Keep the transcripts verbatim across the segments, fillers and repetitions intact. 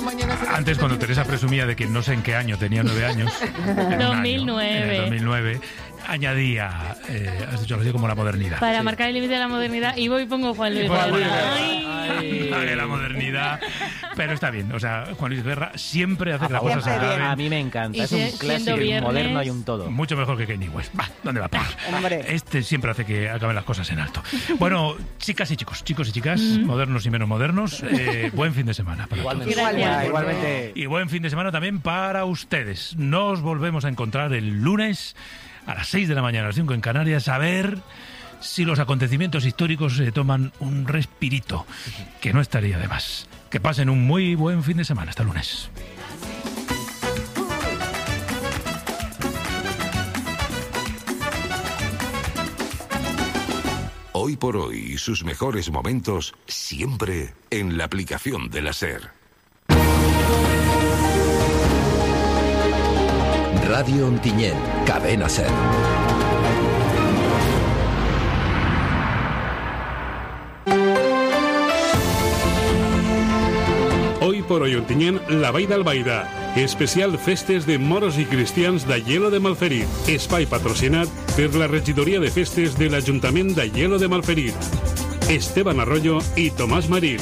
mañanas... Antes, cuando Teresa presumía de que no sé en qué año tenía nueve años... dos mil nueve. En el dos mil nueve... añadía, eh, has dicho algo así como la modernidad. Para sí. marcar el límite de la modernidad, y voy y pongo Juan Luis Juan Luis Guerra. Guerra. De la modernidad. Pero está bien, o sea, Juan Luis Guerra siempre hace que las cosas se A acaben. mí me encanta, Y es un si- clásico, siendo un viernes- moderno y un todo. Mucho mejor que Kanye West. Va, ¿dónde va a parar? Hombre. Este siempre hace que acaben las cosas en alto. Bueno, chicas y chicos, chicos y chicas, modernos y menos modernos, eh, buen fin de semana para todos. Gracias. Igualmente. Y buen fin de semana también para ustedes. Nos volvemos a encontrar el lunes a las seis de la mañana, a las cinco en Canarias, a ver si los acontecimientos históricos se toman un respirito, que no estaría de más. Que pasen un muy buen fin de semana. Hasta el lunes. Hoy por hoy y sus mejores momentos siempre en la aplicación de la SER. Radio Ontinyent, Cadena SER. Hoy por hoy Ontinyent, la Vall d'Albaida. Especial festes de moros i cristians d'Aielo de Malferit. Espai patrocinat per la regidoria de festes de l'Ajuntament d'Aielo de Malferit. Esteban Arroyo i Tomàs Marín.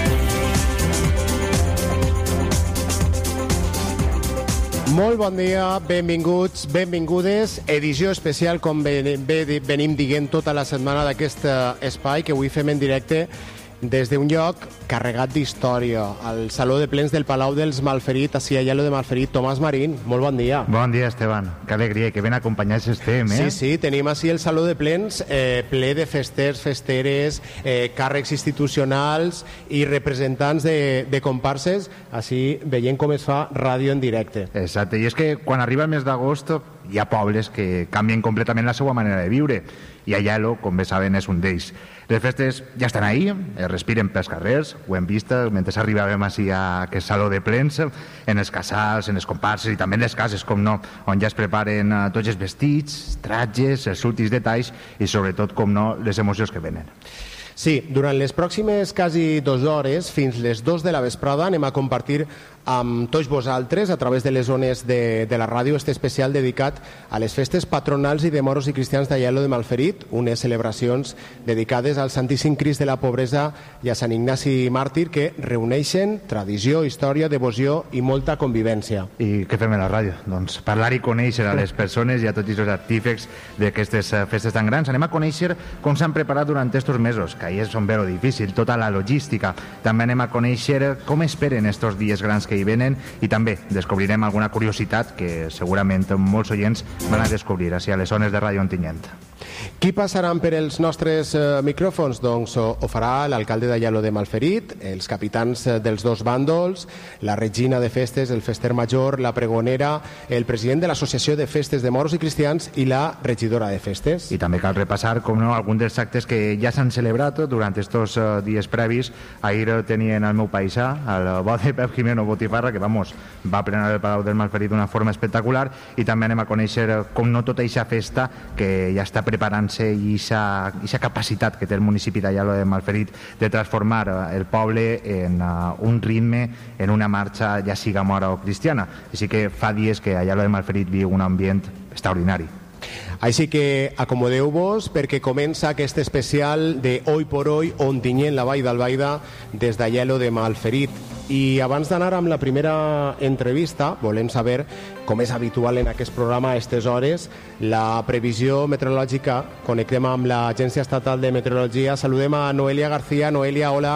Molt bon dia, benvinguts, benvingudes. Edició especial, com ven- ve- venim dient tota la setmana d'aquest eh, espai que avui fem en directe des d'un lloc carregat d'història, al Saló de Plens del Palau dels Malferit, així a Aielo de Malferit. Tomàs Marín, molt bon dia. Bon dia, Esteban. Que alegria, que ben acompanyats estem, eh? Sí, sí, tenim així el Saló de Plens eh, ple de festers, festeres, eh, càrrecs institucionals i representants de, de comparses, així veient com es fa ràdio en directe. Exacte, i és que quan arriba el mes d'agost hi ha pobles que canvien completament la seva manera de viure, i Aielo, com bé saben, és un d'ells. Les festes ja estan ahí, es respiren pels carrers, ho hem vist mentre arribàvem així a aquest saló de plens, en els casals, en les comparses i també en les cases, com no, on ja es preparen eh, tots els vestits, tratges, els últims detalls i sobretot, com no, les emocions que venen. Sí, durant les pròximes quasi dues hores, fins les dues de la vesprada, anem a compartir amb tots vosaltres, a través de les zones de, de la ràdio, este especial dedicat a les festes patronals i de moros i cristians d'Aielo de Malferit, unes celebracions dedicades al Santíssim Crist de la Pobresa i a Sant Ignasi Màrtir, que reuneixen tradició, història, devoció i molta convivència. I què fem a la ràdio? Doncs parlar i conèixer a les persones i a tots els artífecs d'aquestes eh, festes tan grans. Anem a conèixer com s'han preparat durant estos mesos, que ahí és on ve lo difícil, tota la logística. També anem a conèixer com esperen estos dies grans que hi venen i també descobrirem alguna curiositat que segurament molts oients van a descobrir així a les zones de Ràdio Ontinyent. Qui passaran per els nostres eh, micròfons? Doncs ho, ho farà l'alcalde d'Aielo de Malferit, els capitans eh, dels dos bàndols, la regina de festes, el fester major, la pregonera, el president de l'Associació de Festes de Moros i Cristians i la regidora de festes. I també cal repassar, com no, alguns dels actes que ja s'han celebrat durant estos uh, dies previs. Ahir tenien el meu paisà, el bo de Pep Jimeno Botifarra, que vamos, va plenar el Palau del Malferit d'una forma espectacular, i també anem a conèixer uh, com no tota aquesta festa que ja està preparant-se i aquesta capacitat que té el municipi d'Aielo de Malferit de transformar uh, el poble en uh, un ritme, en una marxa, ja siga mora o cristiana. Així que fa dies que Aielo de Malferit viu un ambient extraordinari. Així que acomodeu-vos perquè comença aquest especial de Hoy por Hoy Ontinyent, la Vall d'Albaida, des d'Aielo de Malferit. I abans d'anar amb la primera entrevista, volem saber, com és habitual en aquest programa a aquestes hores, la previsió meteorològica. Connectem amb l'Agència Estatal de Meteorologia. Saludem a Noelia García. Noelia, hola.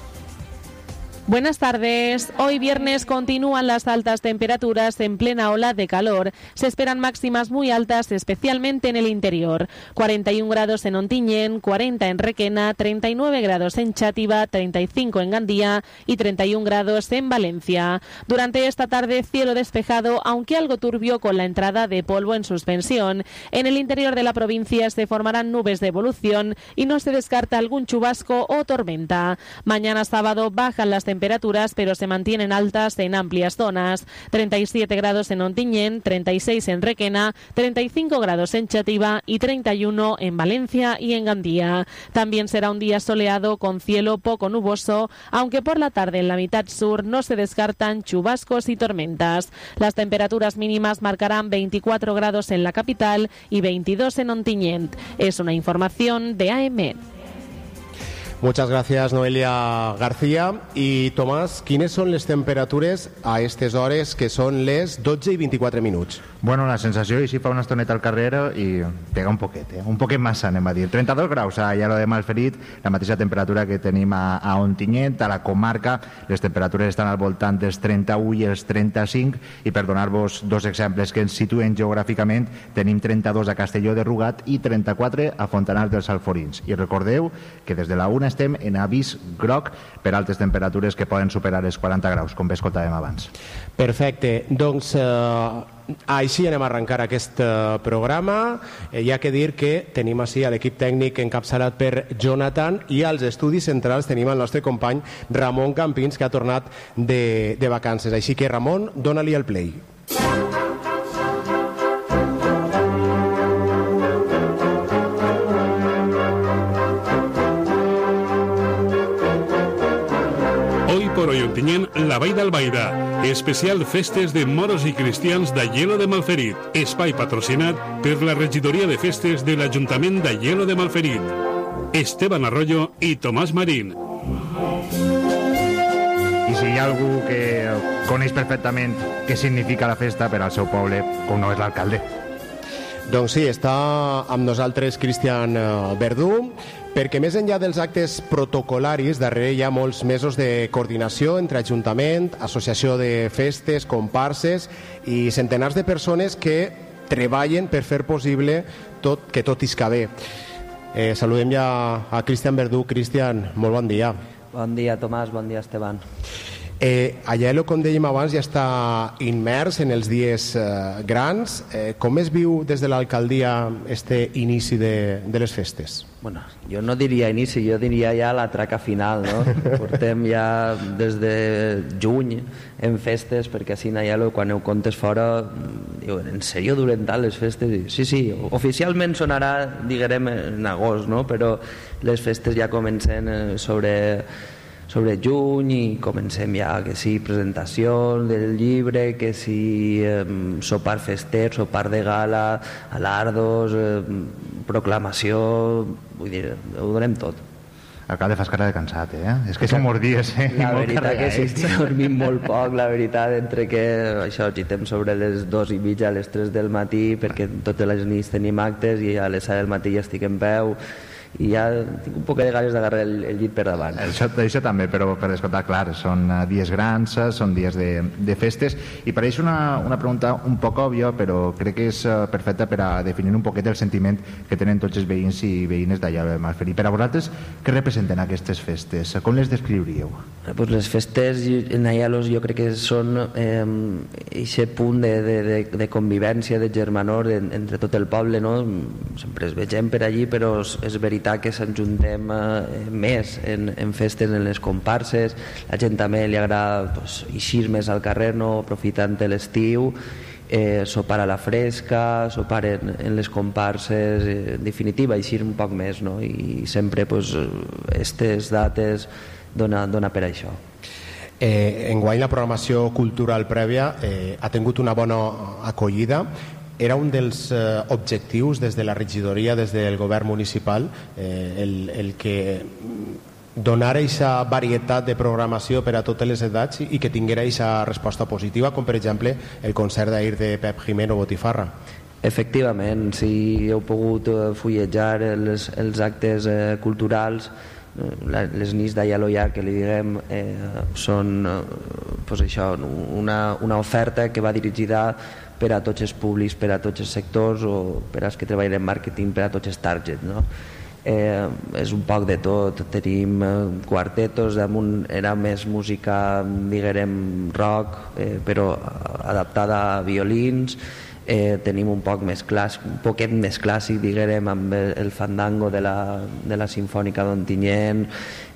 Buenas tardes. Hoy viernes continúan las altas temperaturas en plena ola de calor. Se esperan máximas muy altas, especialmente en el interior. cuarenta y un grados en Ontinyent, cuarenta en Requena, treinta y nueve grados en Xàtiva, treinta y cinco en Gandía y treinta y un grados en Valencia. Durante esta tarde, cielo despejado, aunque algo turbio con la entrada de polvo en suspensión. En el interior de la provincia se formarán nubes de evolución y no se descarta algún chubasco o tormenta. Mañana sábado bajan las temperaturas temperaturas, pero se mantienen altas en amplias zonas. treinta y siete grados en Ontinyent, treinta y seis en Requena, treinta y cinco grados en Chativa y treinta y uno en Valencia y en Gandía. También será un día soleado con cielo poco nuboso, aunque por la tarde en la mitad sur no se descartan chubascos y tormentas. Las temperaturas mínimas marcarán veinticuatro grados en la capital y veintidós en Ontinyent. Es una información de A M. Muchas gracias, Noelia García. I, Tomàs, quines són les temperatures a aquestes hores, que són les dotze i vint-i-quatre minuts? Bueno, la sensació, i si fa una estoneta al carrer i pega un poquet, eh? un poquet massa, anem a dir. trenta-dos graus a Aielo de Malferit, la mateixa temperatura que tenim a, a Ontinyent, a la comarca. Les temperatures estan al voltant dels trenta-u i els trenta-cinc, i per donar-vos dos exemples que ens situen geogràficament, tenim trenta-dos a Castelló de Rugat i trenta-quatre a Fontanars dels Alforins. I recordeu que des de la una estem en avís groc per altes temperatures que poden superar els quaranta graus, com bé escoltàvem abans. Perfecte, doncs eh, així anem a arrencar aquest eh, programa. Eh, hi ha que dir que tenim així l'equip tècnic encapçalat per Jonathan, i als estudis centrals tenim el nostre company Ramon Campins, que ha tornat de, de vacances. Així que, Ramon, dona-li el play. Por hoy Ontinyent, la Vall d'Albaida, especial festes de moros i cristians d'Aielo de Malferit, espai patrocinat per la regidoria de festes de l'Ajuntament d'Aielo de Malferit. Esteban Arroyo i Tomàs Marín. I si hi ha algú que coneix perfectament què significa la festa per al seu poble, com no és l'alcalde. Doncs sí, està amb nosaltres Cristian Verdú, perquè més enllà dels actes protocolaris, darrere hi ha molts mesos de coordinació entre Ajuntament, Associació de Festes, comparses i centenars de persones que treballen per fer possible tot, que tot isca bé. Eh, saludem ja a Cristian Verdú. Cristian, molt bon dia. Bon dia, Tomàs, bon dia, Esteban. Eh, Aielo, com dèiem abans, ja està immers en els dies eh, grans. Eh, com es viu des de l'alcaldia este inici de, de les festes? Bueno, jo no diria inici, jo diria ja la traca final, no? Portem ja des de juny en festes, perquè així a Aielo, quan ho comptes fora, diuen, en sèrio duren tant les festes? Sí, sí, oficialment sonarà, diguem, en agost, no? Però les festes ja comencen sobre... sobre juny, i comencem ja que sí, presentació del llibre, que sí, eh, sopar fester, sopar de gala, alardos, eh, proclamació, vull dir, ho donem tot. Alcalde, fas cara de cansat, eh? És que som molts dies, eh? La veritat que sí, estic dormint molt poc, la veritat, entre que això, agitem sobre les dues i mitja a les tres del matí, perquè totes les nits tenim actes, i a les set del matí ja estic en peu, i ja tinc un poc de ganes d'agarrar el, el llit per davant. Això, això també, però per descomptar, clar, són dies grans, són dies de, de festes, i pareix una, una pregunta un poc òbvia, però crec que és perfecta per a definir un poquet el sentiment que tenen tots els veïns i veïnes d'allà de Malferit. Per a vosaltres, què representen aquestes festes? Com les descriuríeu? Pues les festes en Aielos jo crec que són aquest eh, punt de, de, de, de convivència, de germanor en, entre tot el poble, no? Sempre es vegem per allí, però és veritat que s'enjuntem eh, més en, en festes, en les comparses. La gent també li agrada pues, eixir més al carrer, no? Aprofitant l'estiu, eh, sopar a la fresca, sopar en, en les comparses, eh, en definitiva eixir un poc més, no? I sempre pues, aquestes dates dona, dona per això. Eh, enguany la programació cultural prèvia eh, ha tingut una bona acollida. Era un dels eh, objectius des de la regidoria, des del govern municipal, eh, el, el que donara aquesta varietat de programació per a totes les edats i, i que tinguera aquesta resposta positiva, com per exemple el concert d'ahir de Pep Jimeno Botifarra. Efectivament, si heu pogut fullejar els, els actes eh, culturals, les nits d'Aielo ja, que li diguem, eh, són eh, pues això, una, una oferta que va dirigida per a tots els públics, per a tots els sectors, o per als que treballen en màrqueting, per a tots els targets, no? Eh, és un poc de tot. Tenim eh, quartetos, damunt era més música, diguem, rock, eh, però adaptada a violins. Eh, tenim un poc més clàssic, un poquet més clàssic, diguem, amb el, el fandango de la, de la Sinfònica d'Ontinyent.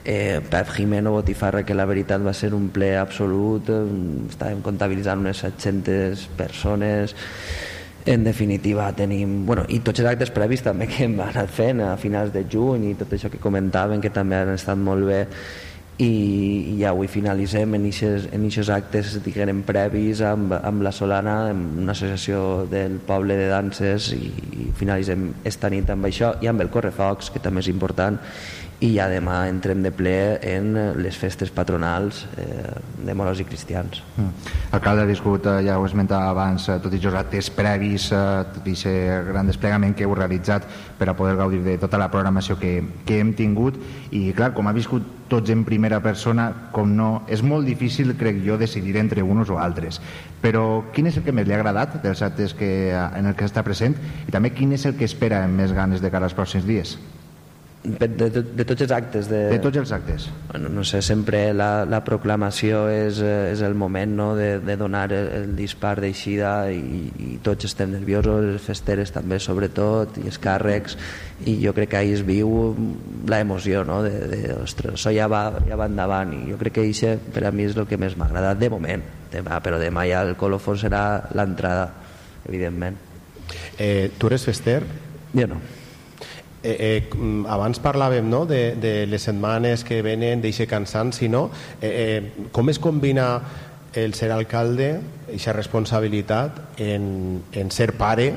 eh, Pep Jimeno Botifarra, que la veritat va ser un ple absolut, eh, estàvem comptabilitzant unes set-centes persones. En definitiva tenim, bueno, i tots els actes previs també que hem anat fent a finals de juny i tot això que comentaven, que també han estat molt bé, i, i ja avui finalitzem en aquests actes, diguem, previs amb, amb la Solana, amb una associació del poble de danses, i, i finalitzem esta nit amb això i amb el Correfocs, que també és important, i ja demà entrem de ple en les festes patronals eh, de moros i cristians. Mm. Alcalde, ha viscut, ja ho esmentava abans, tots aquests actes previs, tot aquest gran desplegament que heu realitzat per a poder gaudir de tota la programació que, que hem tingut, i clar, com ha viscut tots en primera persona, com no, és molt difícil, crec jo, decidir entre uns o altres. Però quin és el que més li ha agradat dels actes que, en el que està present, i també quin és el que espera amb més ganes de cara als pròxims dies? De, de, de tots els actes de... de tots els actes bueno, no sé, sempre la, la proclamació és, és el moment, no?, de, de donar el, el dispar d'eixida, i, i tots estem nerviosos, les festeres també sobretot, i els càrrecs, i jo crec que ahir es viu la emoció, no?, de, de ostres, això ja va, ja va endavant, i jo crec que això per a mi és el que més m'ha agradat de moment. Demà, però demà ja el colofon serà l'entrada, evidentment. Eh, tu eres fester? Jo no. Eh, eh, abans parlàvem, no?, de, de les setmanes que venen, d'eixe cansanci, no? Eh, eh, com es combina el ser alcalde, eixa responsabilitat, en, en ser pare,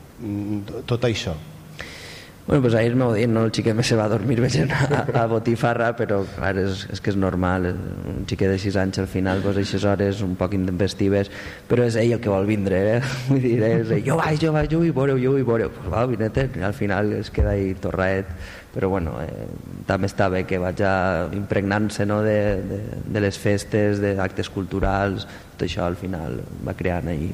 tot això? Bueno, pues ahir m'ho dit, no? El xiquet se va a dormir veient a, a Botifarra, però clar, és, és que és normal, un xiquet de sis anys al final, pues, aquestes hores un poc intempestives, però és ell el que vol vindre, eh? Vull dir, és ell, jo vaig, jo vaig, jo vull veure, jo vull veure, pues va, vinete, al final es queda ahí torraet, però bueno, eh, també està bé que vaig impregnant-se, no?, de, de, de les festes, d'actes culturals, tot això al final va creant ahí.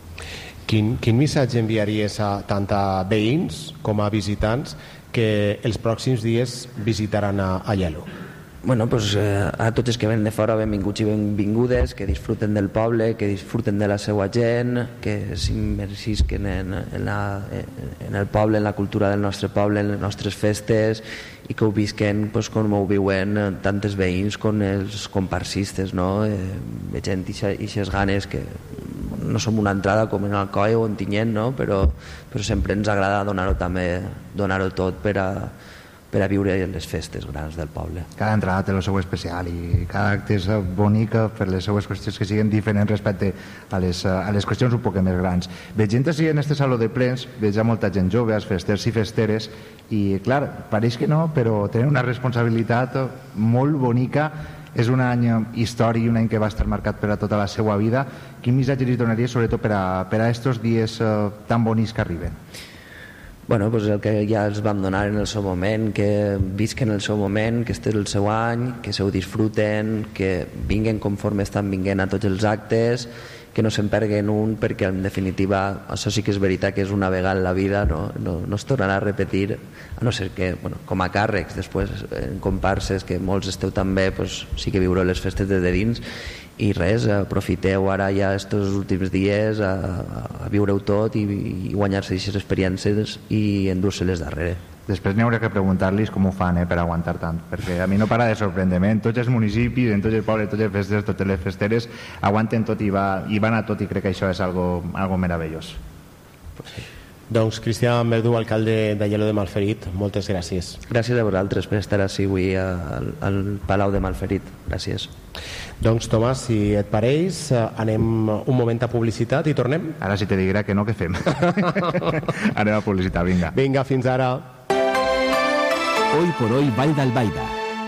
Quin, quin missatge enviaries a tant a veïns com a visitants que els pròxims dies visitaran a, a Aielo? Bueno, pues, eh, a tots els que venen de fora, benvinguts i benvingudes, que disfruten del poble, que disfruten de la seva gent, que s'immersisquen en, en, la, en el poble, en la cultura del nostre poble, en les nostres festes, i que ho visquen, pues, com ho viuen tant els veïns com els comparsistes, no? Eh, veient aquestes ganes que no som una entrada com en Alcoi o en Tinyent, no? però, però sempre ens agrada donar-ho també, donar-ho tot per a, per a viure les festes grans del poble. Cada entrada té el seu especial i cada acte és bonic per les seues qüestions que siguin diferents respecte a les, a les qüestions un poc més grans. Veig gent així en este saló de plens, veig a molta gent jove, els festers i festeres, i clar, pareix que no, però tenen una responsabilitat molt bonica. És un any històric, un any que va estar marcat per a tota la seva vida. Quin missatge li donaria sobretot per a, per a estos dies eh, tan bonics que arriben? Bueno, pues el que ja els vam donar en el seu moment, que visquen el seu moment, que este és el seu any, que se ho disfruten, que vinguen conforme estan vinguent a tots els actes, que no se'n perguen un, perquè en definitiva això sí que és veritat que és una vegada en la vida, no, no, no es tornarà a repetir, a no ser que, bueno, com a càrrecs després en comparses, que molts esteu també, pues, sí que viureu les festes des de dins, i res, aprofiteu ara ja estos últims dies a, a viure-ho tot i, i guanyar-se aquestes experiències i endur-se-les darrere. Després n'hi haurà que preguntar-los com ho fan, eh, per aguantar tant, perquè a mi no para de sorprendre-me. En tots els municipis, en tots els pobles, tots els festers, totes les festeres aguanten tot i, va, i van a tot, i crec que això és algo, algo meravellós. Pues sí. Doncs Cristian Verdú, alcalde d'Aielo de Malferit, moltes gràcies. Gràcies a vosaltres per estar així avui al, al Palau de Malferit. Gràcies. Doncs Tomàs, si et pareix, anem un moment a publicitat i tornem. Ara sí te diré que no, que fem. Anem a publicitat, vinga. Vinga, fins ara. Hoy por hoy Vall d'Albaida.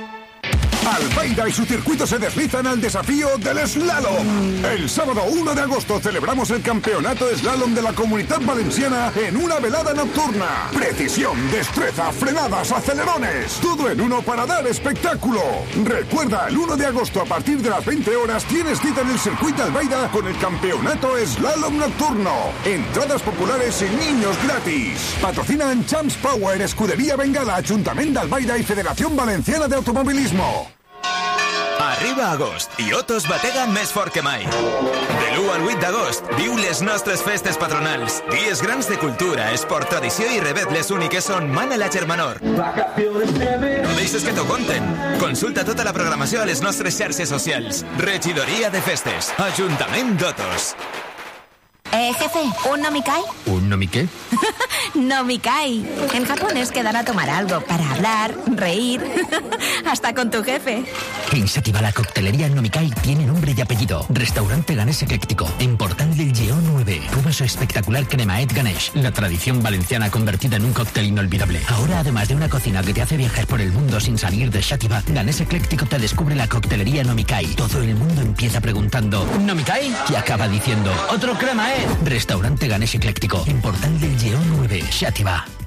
Albaida y su circuito se deslizan al desafío del slalom. El sábado uno de agosto celebramos el campeonato slalom de la Comunidad Valenciana en una velada nocturna. Precisión, destreza, frenadas, acelerones. Todo en uno para dar espectáculo. Recuerda, el uno de agosto a partir de las veinte horas tienes cita en el circuito Albaida con el campeonato slalom nocturno. Entradas populares y niños gratis. Patrocinan Champs Power, Escudería Bengala, Ayuntamiento de Albaida y Federación Valenciana de Automovilismo. Arriba agost i Otos batega més fort que mai. De l'u al vuit d'agost, viu les nostres festes patronals. Dies grans de cultura, esport, tradició i revetles úniques on mana la Germanor. No deixes que t'ho conten. Consulta tota la programació a les nostres xarxes socials. Regidoria de Festes. Ajuntament d'Otos. Eh, jefe, ¿un nomikai? ¿Un nomiqué? Nomikai. En Japón es quedar a tomar algo para hablar, reír, hasta con tu jefe. En Shativa la coctelería Nomikai tiene nombre y apellido. Restaurante Ganés Ecléctico, en Portal del Lleó nueve. Prueba su espectacular cremaet Ganesh, la tradición valenciana convertida en un cóctel inolvidable. Ahora, además de una cocina que te hace viajar por el mundo sin salir de Shativa, Ganés Ecléctico te descubre la coctelería Nomikai. Todo el mundo empieza preguntando ¿Nomikai? Y acaba diciendo ¡otro cremaet! Restaurante Ganés Ecléctico, en Portal del Lleó nueve, Shativa.